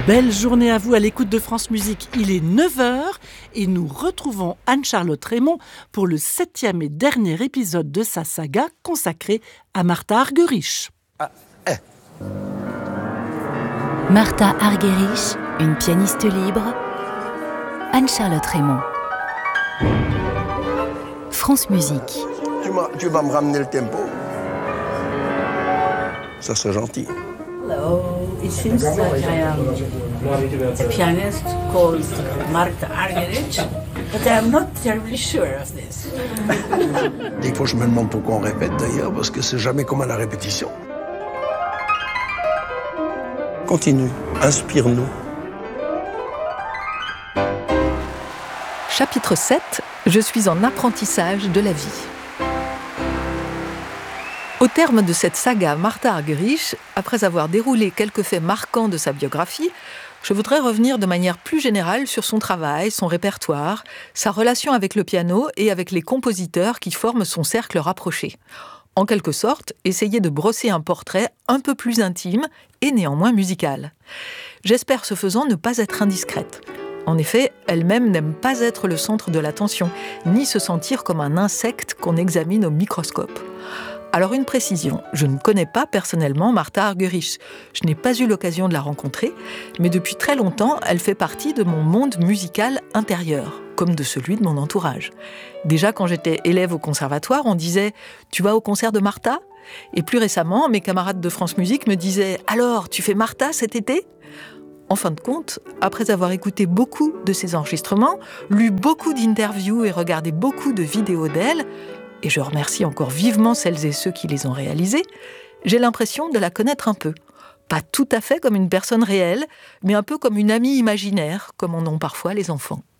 Belle journée à vous à l'écoute de France Musique. Il est 9h et nous retrouvons Anne-Charlotte Raymond pour le 7e et dernier épisode de sa saga consacrée à Martha Argerich. Martha Argerich, une pianiste libre. Anne-Charlotte Raymond. France Musique. Tu vas me ramener le tempo. Ça serait gentil. Hello, it seems that I am a pianist called Martha Argerich, but I'm not terribly sure of this. Des fois, je me demande pourquoi on répète d'ailleurs, parce que c'est jamais comme à la répétition. Continue, inspire-nous. Chapitre 7, je suis en apprentissage de la vie. Au terme de cette saga Martha Argerich, après avoir déroulé quelques faits marquants de sa biographie, je voudrais revenir de manière plus générale sur son travail, son répertoire, sa relation avec le piano et avec les compositeurs qui forment son cercle rapproché. En quelque sorte, essayer de brosser un portrait un peu plus intime et néanmoins musical. J'espère ce faisant ne pas être indiscrète. En effet, elle-même n'aime pas être le centre de l'attention, ni se sentir comme un insecte qu'on examine au microscope. Alors une précision, je ne connais pas personnellement Martha Argerich. Je n'ai pas eu l'occasion de la rencontrer, mais depuis très longtemps, elle fait partie de mon monde musical intérieur, comme de celui de mon entourage. Déjà quand j'étais élève au conservatoire, on disait « Tu vas au concert de Martha ?» Et plus récemment, mes camarades de France Musique me disaient « Alors, tu fais Martha cet été ?» En fin de compte, après avoir écouté beaucoup de ses enregistrements, lu beaucoup d'interviews et regardé beaucoup de vidéos d'elle, et je remercie encore vivement celles et ceux qui les ont réalisées, j'ai l'impression de la connaître un peu. Pas tout à fait comme une personne réelle, mais un peu comme une amie imaginaire, comme en ont parfois les enfants.